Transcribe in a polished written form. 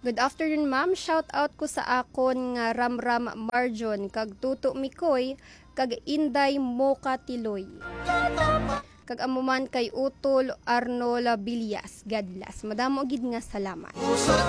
Good afternoon, ma'am. Shout out ko sa akon nga Ramram Marjon, kag Tuto Mikoy, kag Inday Moka Tiloy. Kag amuman kay Utol Arnola Bilias. God bless. Madamo gid nga salamat.